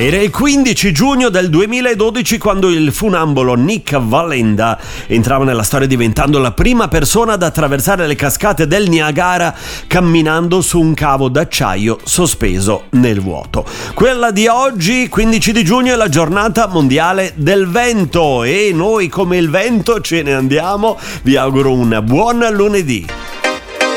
Era il 15 giugno del 2012 quando il funambolo Nick Wallenda entrava nella storia diventando la prima persona ad attraversare le cascate del Niagara camminando su un cavo d'acciaio sospeso nel vuoto. Quella di oggi, 15 di giugno, è la giornata mondiale del vento e noi come il vento ce ne andiamo. Vi auguro un buon lunedì.